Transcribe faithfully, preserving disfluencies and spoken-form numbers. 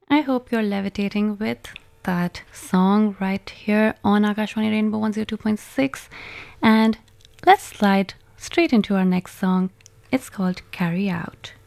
I hope you're levitating with that song right here on Akashwani Rainbow one oh two point six. And let's slide straight into our next song. It's called Carry Out.